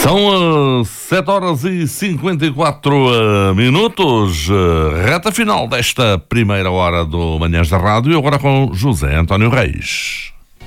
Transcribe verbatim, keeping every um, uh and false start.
São uh, sete horas e cinquenta e quatro uh, minutos, uh, reta final desta primeira hora do Manhãs da Rádio, agora com José António Reis.